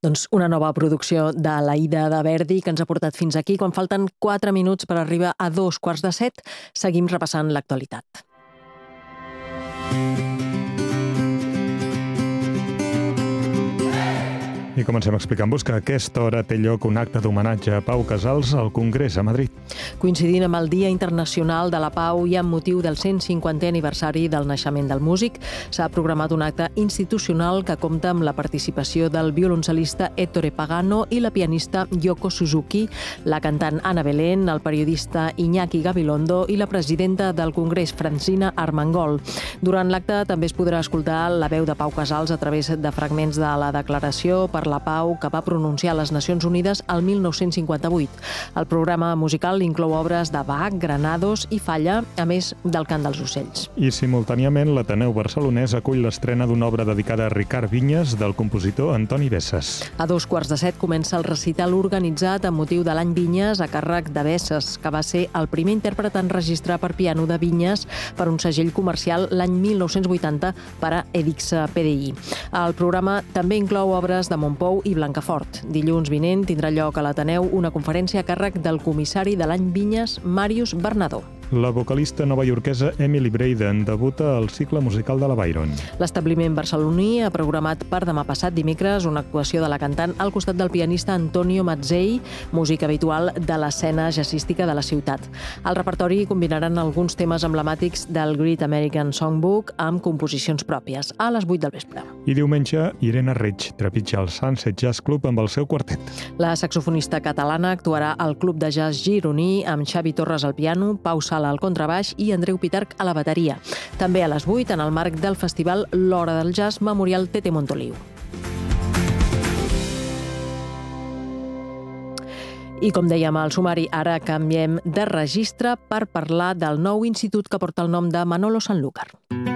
Doncs una nova producció de l'Aïda de Verdi que ens ha portat fins aquí. Quan falten 4 minuts per arribar a 2:45, seguim repassant l'actualitat. I comencem explicant-vos que a aquesta hora té lloc un acte d'homenatge a Pau Casals al Congrés a Madrid. Coincidint amb el Dia Internacional de la Pau i amb motiu del 150è aniversari del naixement del músic, s'ha programat un acte institucional que compta amb la participació del violoncel·lista Ettore Pagano i la pianista Yoko Suzuki, la cantant Ana Belén, el periodista Iñaki Gabilondo i la presidenta del Congrés, Francina Armengol. Durant l'acte també es podrà escoltar la veu de Pau Casals a través de fragments de la declaració per la Pau que va pronunciar a les Nacions Unides el 1958. El programa musical inclou obres de Bach, Granados i Falla, a més del cant dels ocells. I simultàniament l'Ateneu Barcelonès acull l'estrena d'una obra dedicada a Ricard Vinyes del compositor Antoni Bessas. A 2:45 comença el recital organitzat amb motiu de l'any Vinyes a càrrec de Bessas, que va ser el primer intèrpret en registrar per piano de Vinyes per un segell comercial l'any 1980 per a Edixa PDI. El programa també inclou obres de Montpou i Blancafort. Dilluns vinent tindrà lloc a l'Ateneu una conferència a càrrec del comissari de l'any Vinyes, Màrius Bernadó. La vocalista novaiorquesa Emily Braden debuta al cicle musical de la Byron. L'establiment barceloní ha programat per demà passat dimecres una actuació de la cantant al costat del pianista Antonio Mazzei, músic habitual de l'escena jazzística de la ciutat. Al repertori combinaran alguns temes emblemàtics del Great American Songbook amb composicions pròpies, a les 8 del vespre. I diumenge, Irene Reig trepitja el Sunset Jazz Club amb el seu quartet. La saxofonista catalana actuarà al Club de Jazz gironí amb Xavi Torres al piano, Pau Sala al contrabaix i Andreu Pitarch a la bateria. També a les 8 en el marc del festival L'Hora del Jazz Memorial Tete Montoliu. I com dèiem al sumari, ara canviem de registre per parlar del nou institut que porta el nom de Manolo Sanlúcar.